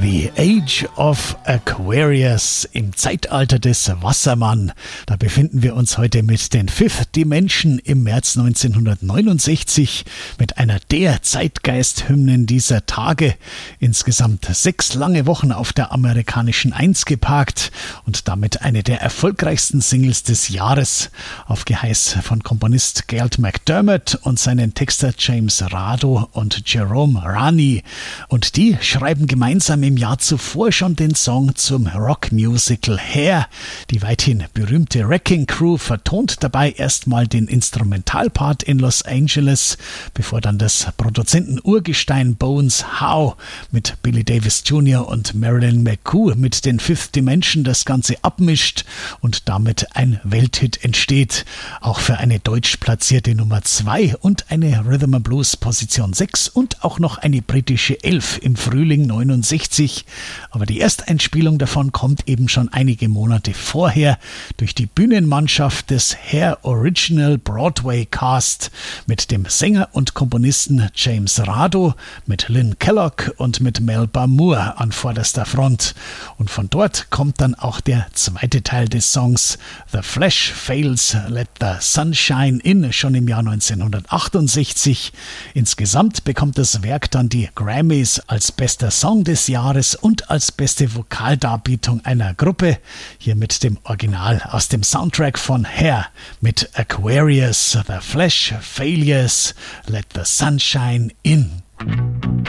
The Age of Aquarius, im Zeitalter des Wassermann. Da befinden wir uns heute mit den Fifth Dimension im März 1969 mit einer der Zeitgeist-Hymnen dieser Tage. Insgesamt 6 lange Wochen auf der amerikanischen 1 geparkt und damit eine der erfolgreichsten Singles des Jahres. Auf Geheiß von Komponist Galt MacDermot und seinen Texter James Rado und Jerome Rani. Und die schreiben gemeinsam im Jahr zuvor schon den Song zum Rockmusical Hair. Die weithin berühmte Wrecking Crew vertont dabei erstmal den Instrumentalpart in Los Angeles, bevor dann das Produzenten-Urgestein Bones Howe mit Billy Davis Jr. und Marilyn McCoo mit den Fifth Dimension das Ganze abmischt und damit ein Welthit entsteht. Auch für eine deutsch platzierte Nummer 2 und eine Rhythm & Blues Position 6 und auch noch eine britische 11 im Frühling 69. Aber die Ersteinspielung davon kommt eben schon einige Monate vorher durch die Bühnenmannschaft des Hair Original Broadway Cast mit dem Sänger und Komponisten James Rado, mit Lynn Kellogg und mit Melba Moore an vorderster Front. Und von dort kommt dann auch der zweite Teil des Songs The Flesh Fails, Let the Sunshine In, schon im Jahr 1968. Insgesamt bekommt das Werk dann die Grammys als bester Song des Jahres und als beste Vokaldarbietung einer Gruppe. Hier mit dem Original aus dem Soundtrack von Hair mit Aquarius, The Flesh Failures, Let the Sunshine In.